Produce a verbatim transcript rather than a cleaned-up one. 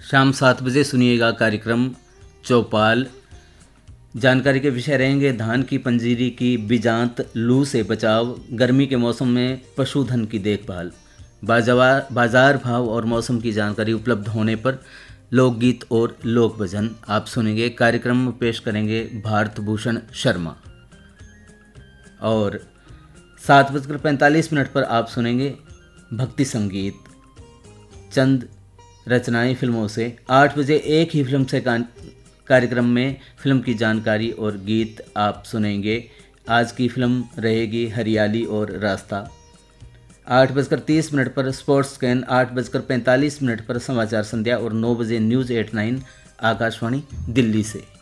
शाम सात बजे सुनिएगा कार्यक्रम चौपाल। जानकारी के विषय रहेंगे धान की पंजीरी की बिजांत, लू से बचाव, गर्मी के मौसम में पशुधन की देखभाल, बाजार बाजार भाव और मौसम की जानकारी उपलब्ध होने पर लोकगीत और लोक भजन आप सुनेंगे। कार्यक्रम में पेश करेंगे भारत भूषण शर्मा। और सात बजकर पैंतालीस मिनट पर आप सुनेंगे भक्ति संगीत, चंद रचनाएं फिल्मों से। आठ बजे एक ही फिल्म से कार्यक्रम में फिल्म की जानकारी और गीत आप सुनेंगे। आज की फिल्म रहेगी हरियाली और रास्ता। आठ बजकर तीस मिनट पर स्पोर्ट्स स्कैन, आठ बजकर पैंतालीस मिनट पर समाचार संध्या और नौ बजे news eight nine Akashvani Delhi से।